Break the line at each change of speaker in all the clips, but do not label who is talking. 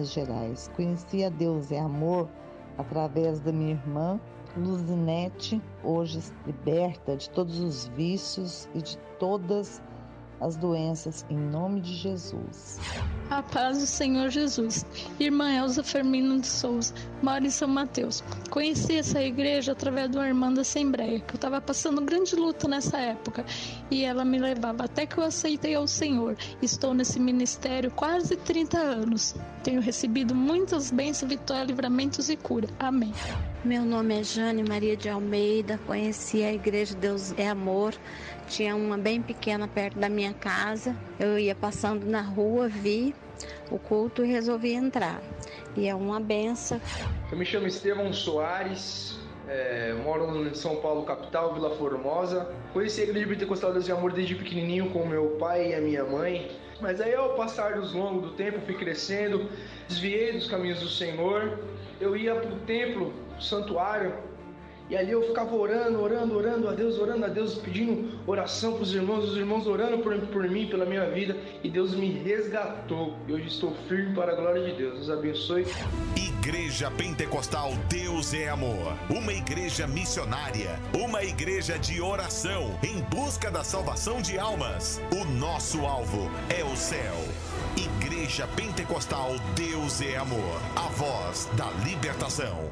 Minas Gerais. Conheci a Deus é Amor através da minha irmã Luzinete, hoje liberta de todos os vícios e de todas as doenças, em nome de Jesus.
A paz do Senhor Jesus. Irmã Elza Fermino de Souza, moro em São Mateus. Conheci essa igreja através de uma irmã da Assembleia, que eu estava passando grande luta nessa época, e ela me levava até que eu aceitei ao Senhor. Estou nesse ministério quase 30 anos. Tenho recebido muitas bênçãos, vitórias, livramentos e cura. Amém.
Meu nome é Jane Maria de Almeida, conheci a igreja Deus é Amor, tinha uma bem pequena perto da minha casa, eu ia passando na rua, vi o culto e resolvi entrar, e é uma benção.
Eu me chamo Estevão Soares, moro em São Paulo, capital, Vila Formosa. Conheci a igreja pentecostal Deus é Amor desde pequenininho com meu pai e a minha mãe, mas aí ao passar dos longos do tempo fui crescendo, desviei dos caminhos do Senhor. Eu ia para o templo, santuário, e ali eu ficava orando a Deus, pedindo oração para os irmãos orando por mim, pela minha vida, e Deus me resgatou, e hoje estou firme para a glória de Deus. Deus abençoe.
Igreja Pentecostal Deus é Amor, uma igreja missionária, uma igreja de oração, em busca da salvação de almas. O nosso alvo é o céu. Igreja Pentecostal Deus é Amor, a voz da libertação.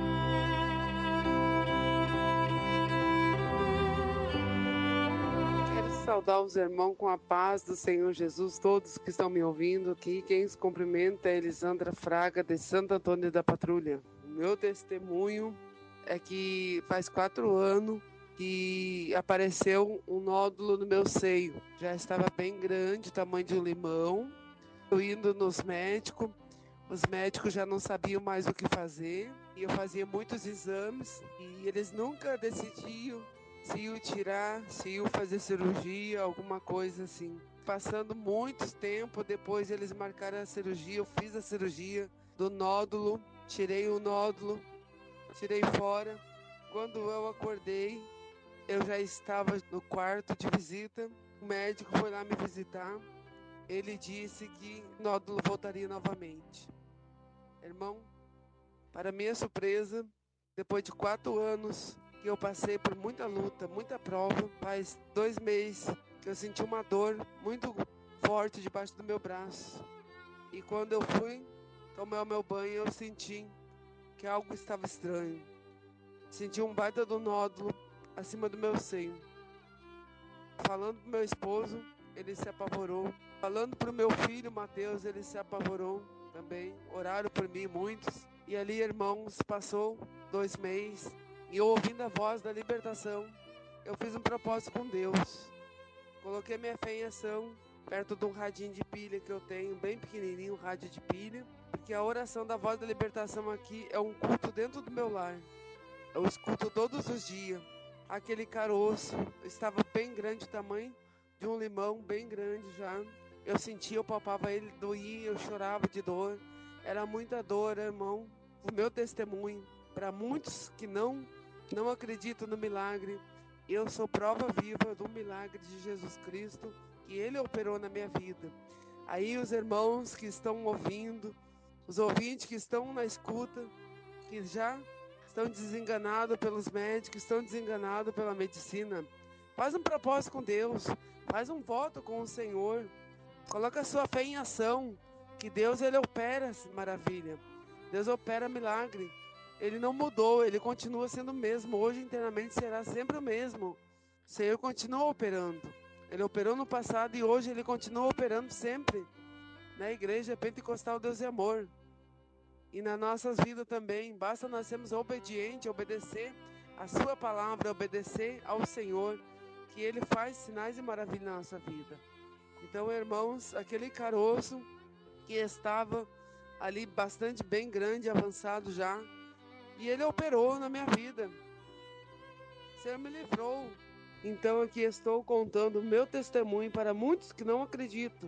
Saudar os irmãos com a paz do Senhor Jesus, todos que estão me ouvindo aqui. Quem se cumprimenta é Elisandra Fraga, de Santo Antônio da Patrulha. O meu testemunho é que faz 4 anos que apareceu um nódulo no meu seio. Já estava bem grande, tamanho de um limão. Eu indo nos médicos, os médicos já não sabiam mais o que fazer. E eu fazia muitos exames e eles nunca decidiam se iam tirar, se iam fazer cirurgia, alguma coisa assim. Passando muito tempo, depois eles marcaram a cirurgia, eu fiz a cirurgia do nódulo, tirei o nódulo, tirei fora. Quando eu acordei, eu já estava no quarto de visita, o médico foi lá me visitar, ele disse que o nódulo voltaria novamente. Irmão, para minha surpresa, depois de 4 anos, que eu passei por muita luta, muita prova, faz 2 meses que eu senti uma dor muito forte debaixo do meu braço. E quando eu fui tomar o meu banho, eu senti que algo estava estranho. Senti um baita do nódulo acima do meu seio. Falando pro meu esposo, ele se apavorou. Falando pro meu filho, Mateus, ele se apavorou também. Oraram por mim muitos. E ali, irmãos, passou 2 meses. E eu ouvindo a voz da libertação, eu fiz um propósito com Deus. Coloquei minha fé em ação, perto de um radinho de pilha que eu tenho, bem pequenininho, um rádio de pilha. Porque a oração da voz da libertação aqui é um culto dentro do meu lar. Eu escuto todos os dias. Aquele caroço estava bem grande, o tamanho de um limão, bem grande já. Eu sentia, eu palpava ele, doía, eu chorava de dor. Era muita dor, irmão. O meu testemunho, para muitos que não acreditam no milagre, eu sou prova viva do milagre de Jesus Cristo, que Ele operou na minha vida. Aí os irmãos que estão ouvindo, os ouvintes que estão na escuta, que já estão desenganados pelos médicos, estão desenganados pela medicina, faz um propósito com Deus, faz um voto com o Senhor, coloca a sua fé em ação, que Deus, Ele opera maravilha, Deus opera milagre. Ele não mudou, Ele continua sendo o mesmo. Hoje, internamente, será sempre o mesmo. O Senhor continua operando. Ele operou no passado e hoje Ele continua operando sempre. Na igreja pentecostal Deus é Amor. E nas nossas vidas também. Basta nós sermos obedientes, obedecer a sua palavra, obedecer ao Senhor, que Ele faz sinais e maravilhas na nossa vida. Então, irmãos, aquele caroço que estava ali bastante bem grande, avançado já, e Ele operou na minha vida. O Senhor me livrou. Então aqui estou contando o meu testemunho para muitos que não acreditam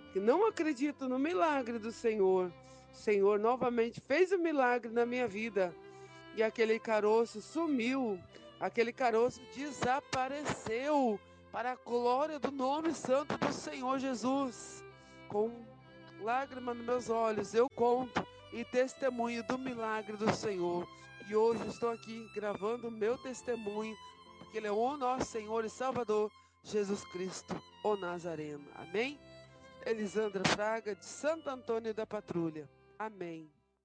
no milagre do Senhor. O Senhor novamente fez um milagre na minha vida. E aquele caroço sumiu. Aquele caroço desapareceu para a glória do nome santo do Senhor Jesus. Com lágrima nos meus olhos, eu conto e testemunho do milagre do Senhor. E hoje estou aqui gravando o meu testemunho, porque Ele é o nosso Senhor e Salvador, Jesus Cristo, o Nazareno. Amém? Elisandra Fraga, de Santo Antônio da Patrulha. Amém.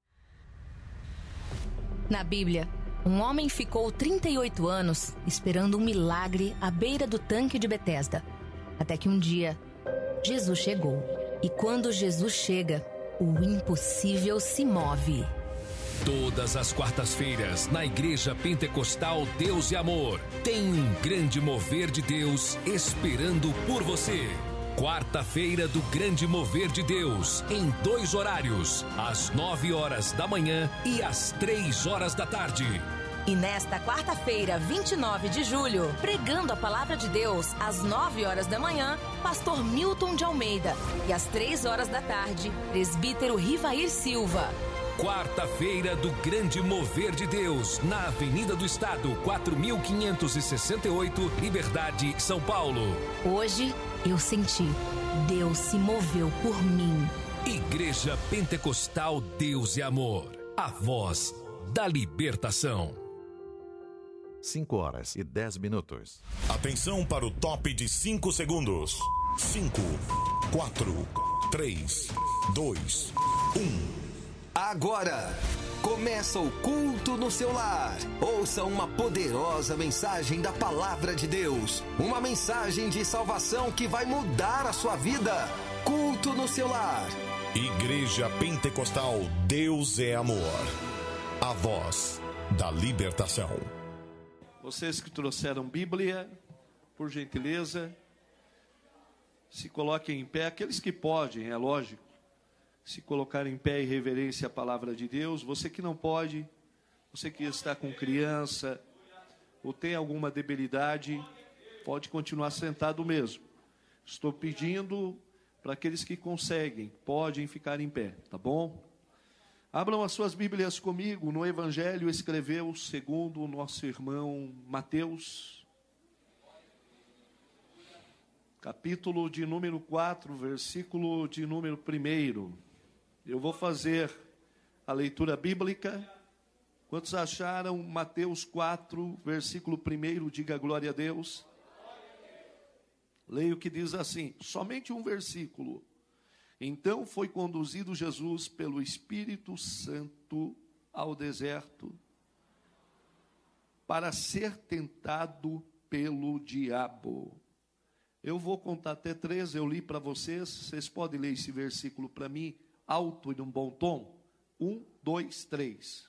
Na Bíblia, um homem ficou 38 anos esperando um milagre à beira do tanque de Betesda. Até que um dia, Jesus chegou. E quando Jesus chega, o impossível se move.
Todas as quartas-feiras, na Igreja Pentecostal Deus e Amor, tem um grande mover de Deus esperando por você. Quarta-feira do Grande Mover de Deus, em 2 horários, às 9 horas da manhã e às 3 horas da tarde.
E nesta quarta-feira, 29 de julho, pregando a Palavra de Deus, às 9 horas da manhã, Pastor Milton de Almeida. E às 3 horas da tarde, Presbítero Rivair Silva.
Quarta-feira do Grande Mover de Deus, na Avenida do Estado, 4568, Liberdade, São Paulo.
Hoje, eu senti, Deus se moveu por mim.
Igreja Pentecostal Deus e Amor, a voz da libertação.
5 horas e 10 minutos. Atenção para o top de 5 segundos. 5, 4, 3, 2, 1.
Agora, começa o culto no seu lar. Ouça uma poderosa mensagem da Palavra de Deus. Uma mensagem de salvação que vai mudar a sua vida. Culto no seu lar.
Igreja Pentecostal Deus é Amor. A voz da libertação.
Vocês que trouxeram Bíblia, por gentileza, se coloquem em pé. Aqueles que podem, é lógico, se colocar em pé em reverência à palavra de Deus. Você que não pode, você que está com criança ou tem alguma debilidade, pode continuar sentado mesmo. Estou pedindo para aqueles que conseguem, podem ficar em pé, tá bom? Abram as suas Bíblias comigo no Evangelho, escreveu segundo o nosso irmão Mateus, capítulo de número 4, versículo de número 1. Eu vou fazer a leitura bíblica. Quantos acharam Mateus 4, versículo 1? Diga glória a Deus. Leio o que diz assim, somente um versículo. Então foi conduzido Jesus pelo Espírito Santo ao deserto para ser tentado pelo diabo. Eu vou contar até 3, eu li para vocês. Vocês podem ler esse versículo para mim, alto e num bom tom? 1, 2, 3.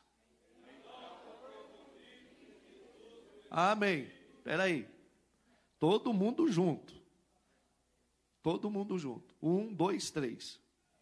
Amém. Espera aí. Todo mundo junto. Todo mundo junto. 1, 2, 3.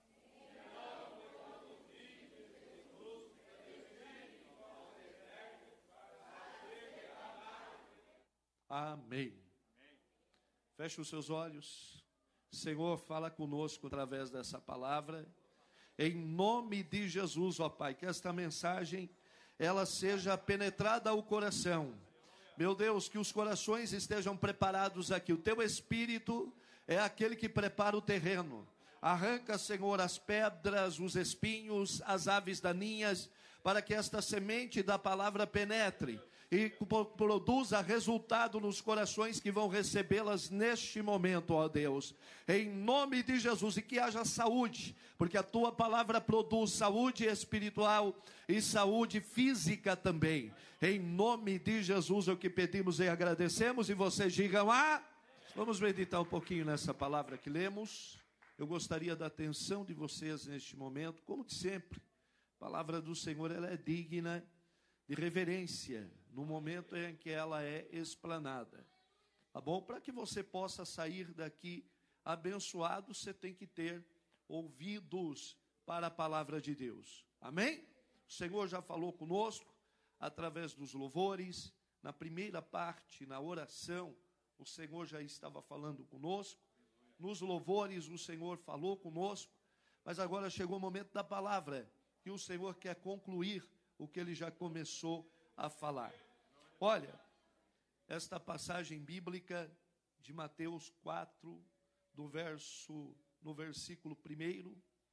Amém. Feche os seus olhos. Senhor, fala conosco através dessa palavra. Em nome de Jesus, ó Pai, que esta mensagem, ela seja penetrada ao coração. Meu Deus, que os corações estejam preparados aqui. O Teu Espírito é aquele que prepara o terreno. Arranca, Senhor, as pedras, os espinhos, as aves daninhas, para que esta semente da palavra penetre e produza resultado nos corações que vão recebê-las neste momento, ó Deus. Em nome de Jesus, e que haja saúde, porque a Tua palavra produz saúde espiritual e saúde física também. Em nome de Jesus é o que pedimos e agradecemos, e vocês digam Vamos meditar um pouquinho nessa palavra que lemos. Eu gostaria da atenção de vocês neste momento, como de sempre. A palavra do Senhor, ela é digna de reverência no momento em que ela é explanada. Tá bom? Para que você possa sair daqui abençoado, você tem que ter ouvidos para a palavra de Deus. Amém? O Senhor já falou conosco através dos louvores. Na primeira parte, na oração, o Senhor já estava falando conosco. Nos louvores, o Senhor falou conosco. Mas agora chegou o momento da palavra, que o Senhor quer concluir o que Ele já começou a falar. Olha, esta passagem bíblica de Mateus 4, no versículo 1,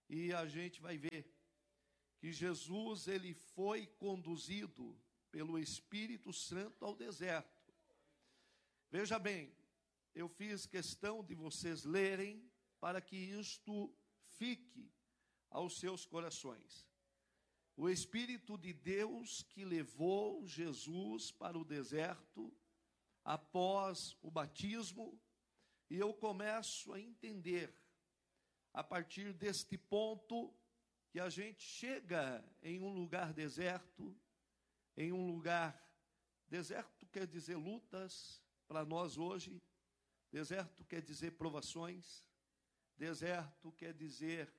e a gente vai ver que Jesus, ele foi conduzido pelo Espírito Santo ao deserto. Veja bem, eu fiz questão de vocês lerem para que isto fique aos seus corações. O Espírito de Deus que levou Jesus para o deserto após o batismo, e eu começo a entender, a partir deste ponto, que a gente chega em um lugar deserto, deserto quer dizer lutas para nós hoje, deserto quer dizer provações, deserto quer dizer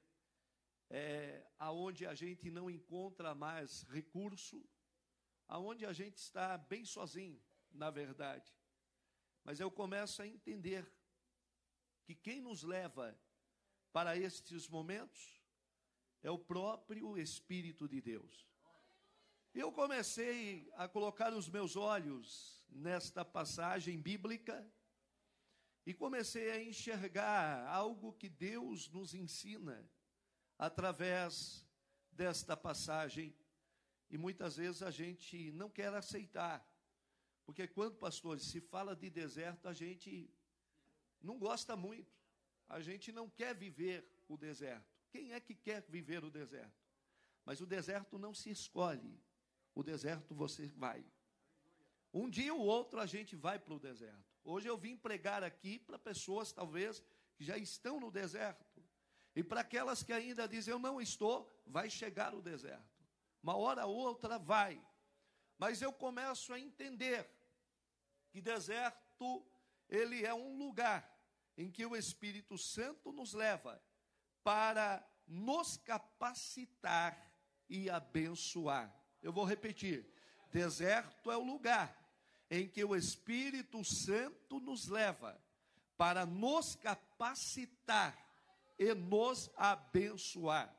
aonde a gente não encontra mais recurso, aonde a gente está bem sozinho, na verdade. Mas eu começo a entender que quem nos leva para estes momentos é o próprio Espírito de Deus. Eu comecei a colocar os meus olhos nesta passagem bíblica e comecei a enxergar algo que Deus nos ensina através desta passagem, e muitas vezes a gente não quer aceitar, porque quando, pastores, se fala de deserto, a gente não gosta muito, a gente não quer viver o deserto. Quem é que quer viver o deserto? Mas o deserto não se escolhe, o deserto você vai. Um dia ou outro a gente vai para o deserto. Hoje eu vim pregar aqui para pessoas, talvez, que já estão no deserto. E para aquelas que ainda dizem, eu não estou, vai chegar o deserto. Uma hora ou outra vai. Mas eu começo a entender que deserto, ele é um lugar em que o Espírito Santo nos leva para nos capacitar e abençoar. Eu vou repetir. Deserto é o lugar em que o Espírito Santo nos leva para nos capacitar e nos abençoar.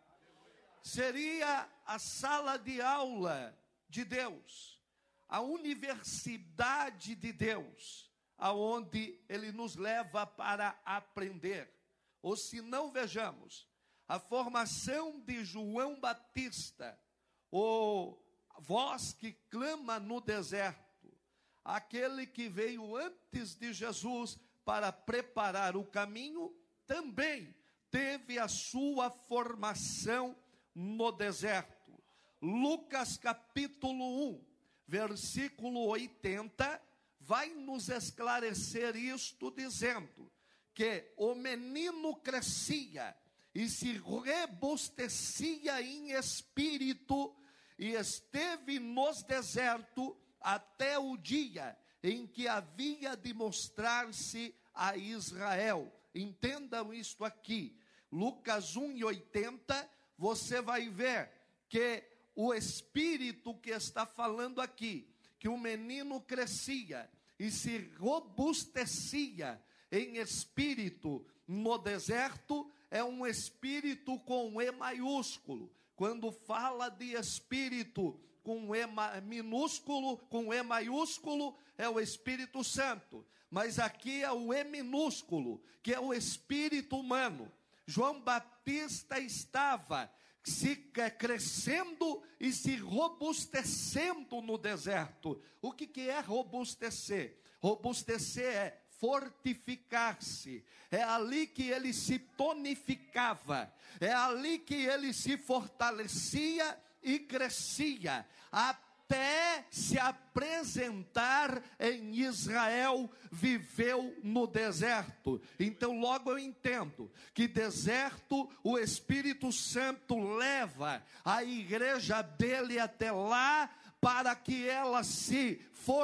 Seria a sala de aula de Deus, a universidade de Deus, aonde Ele nos leva para aprender. Ou se não, vejamos, a formação de João Batista, ou voz que clama no deserto, aquele que veio antes de Jesus para preparar o caminho, também teve a sua formação no deserto. Lucas capítulo 1, versículo 80, vai nos esclarecer isto, dizendo que o menino crescia e se robustecia em espírito, e esteve nos deserto até o dia em que havia de mostrar-se a Israel. Entendam isto aqui. Lucas 1:80, você vai ver que o Espírito que está falando aqui, que o menino crescia e se robustecia em espírito no deserto, é um espírito com E maiúsculo. Quando fala de espírito com E minúsculo, com E maiúsculo, é o Espírito Santo. Mas aqui é o E minúsculo, que é o espírito humano. João Batista estava se crescendo e se robustecendo no deserto. O que é robustecer? Robustecer é fortificar-se. É ali que ele se tonificava. É ali que ele se fortalecia e crescia, até se apresentar em Israel, viveu no deserto. Então logo eu entendo que deserto, o Espírito Santo leva a igreja dele até lá, para que ela se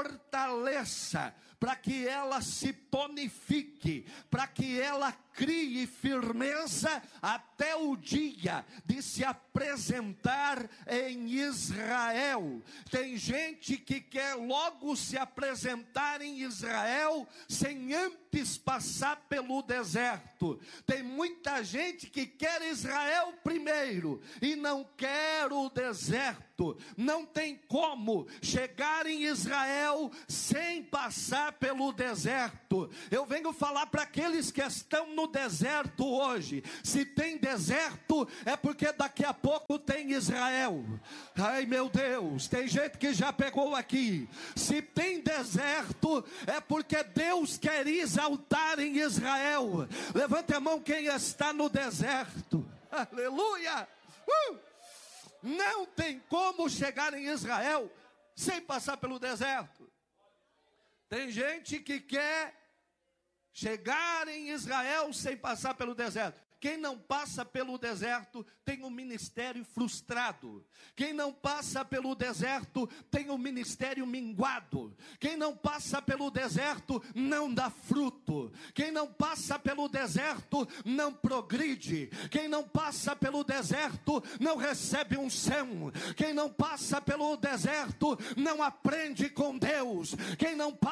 fortaleça, para que ela se tonifique, para que ela crie firmeza até o dia de se apresentar em Israel. Tem gente que quer logo se apresentar em Israel sem antes antes passar pelo deserto. Tem muita gente que quer Israel primeiro e não quer o deserto. Não tem como chegar em Israel sem passar pelo deserto. Eu venho falar para aqueles que estão no deserto hoje: se tem deserto é porque daqui a pouco tem Israel. Ai meu Deus, tem gente que já pegou aqui. Se tem deserto é porque Deus quer exaltar em Israel. Levante a mão quem está no deserto. Aleluia. Não tem como chegar em Israel sem passar pelo deserto. Tem gente que quer chegar em Israel sem passar pelo deserto. Quem não passa pelo deserto tem um ministério frustrado. Quem não passa pelo deserto tem um ministério minguado. Quem não passa pelo deserto não dá fruto. Quem não passa pelo deserto não progride. Quem não passa pelo deserto não recebe unção. Quem não passa pelo deserto não aprende com Deus. Quem não passa